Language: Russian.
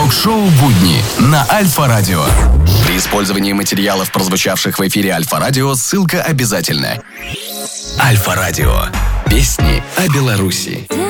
Ток-шоу «Будни» на Альфа-радио. При использовании материалов, прозвучавших в эфире Альфа-радио, ссылка обязательна. Альфа-радио. Песни о Беларуси.